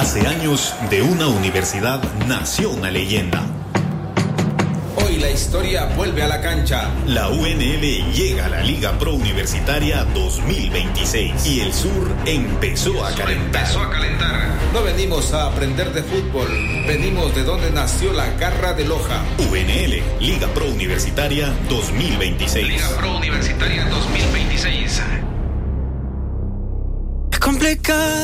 Hace años, de una universidad nació una leyenda. Hoy la historia vuelve a la cancha. La UNL llega a la Liga Pro Universitaria 2026 y el sur empezó a calentar. No venimos a aprender de fútbol, venimos de donde nació la garra de Loja. UNL, Liga Pro Universitaria 2026. Liga Pro Universitaria 2026. Es complicado.